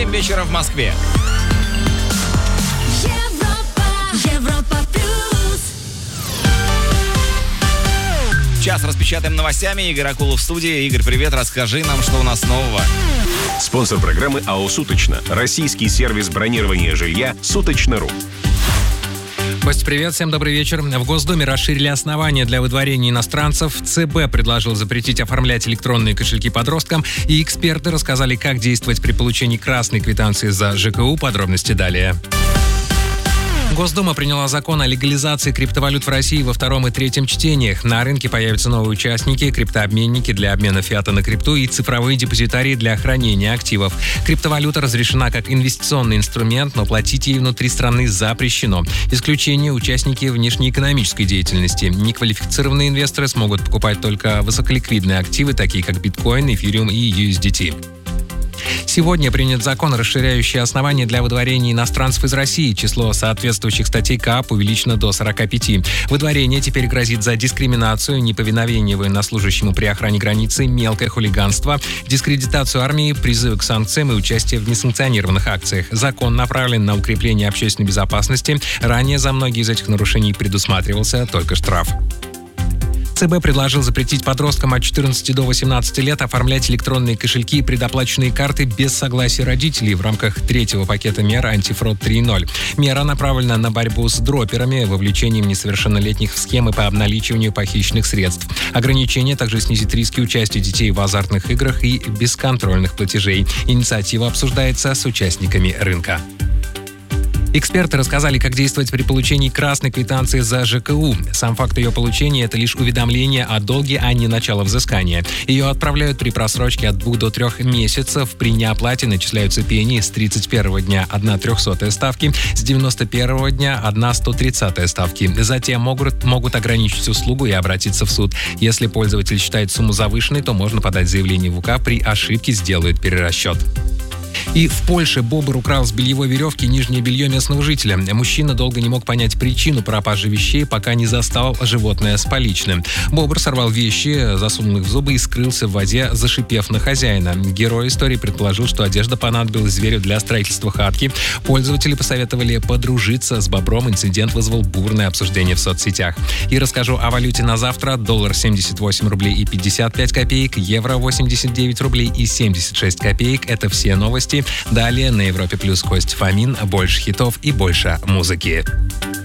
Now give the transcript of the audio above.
7 вечера в Москве. Европа плюс. Сейчас распечатаем новостями. Игорь Акулов в студии. Игорь, привет, расскажи нам, что у нас нового. Спонсор программы АО «Суточно». Российский сервис бронирования жилья «Суточно.ру». Костя, привет, всем добрый вечер. В Госдуме расширили основания для выдворения иностранцев. ЦБ предложил запретить оформлять электронные кошельки подросткам. И эксперты рассказали, как действовать при получении красной квитанции за ЖКУ. Подробности далее. Госдума приняла закон о легализации криптовалют в России во втором и третьем чтениях. На рынке появятся новые участники, криптообменники для обмена фиата на крипту и цифровые депозитарии для хранения активов. Криптовалюта разрешена как инвестиционный инструмент, но платить ей внутри страны запрещено. Исключение – участники внешнеэкономической деятельности. Неквалифицированные инвесторы смогут покупать только высоколиквидные активы, такие как биткоин, эфириум и USDT. Сегодня принят закон, расширяющий основания для выдворения иностранцев из России. Число соответствующих статей КАП увеличено до 45. Выдворение теперь грозит за дискриминацию, неповиновение военнослужащему при охране границы, мелкое хулиганство, дискредитацию армии, призывы к санкциям и участие в несанкционированных акциях. Закон направлен на укрепление общественной безопасности. Ранее за многие из этих нарушений предусматривался только штраф. ЦБ предложил запретить подросткам от 14 до 18 лет оформлять электронные кошельки и предоплаченные карты без согласия родителей в рамках третьего пакета мер «Антифрод 3.0». Мера направлена на борьбу с дроперами, вовлечением несовершеннолетних в схемы по обналичиванию похищенных средств. Ограничение также снизит риски участия детей в азартных играх и бесконтрольных платежей. Инициатива обсуждается с участниками рынка. Эксперты рассказали, как действовать при получении красной квитанции за ЖКУ. Сам факт ее получения – это лишь уведомление о долге, а не начало взыскания. Ее отправляют при просрочке от 2 до 3 месяцев. При неоплате начисляются пени с 31-го дня 1/300 ставки, с 91-го дня 1/130 ставки. Затем могут ограничить услугу и обратиться в суд. Если пользователь считает сумму завышенной, то можно подать заявление в УК, при ошибке сделают перерасчет. И в Польше бобр украл с бельевой веревки нижнее белье местного жителя. Мужчина долго не мог понять причину пропажи вещей, пока не застал животное с поличным. Бобр сорвал вещи, засунул их в зубы и скрылся в воде, зашипев на хозяина. Герой истории предположил, что одежда понадобилась зверю для строительства хатки. Пользователи посоветовали подружиться с бобром. Инцидент вызвал бурное обсуждение в соцсетях. И расскажу о валюте на завтра. Доллар 78 рублей и 55 копеек, евро 89 рублей и 76 копеек. Это все новости. Далее на Европе Плюс Кость Фомин. Больше хитов и больше музыки.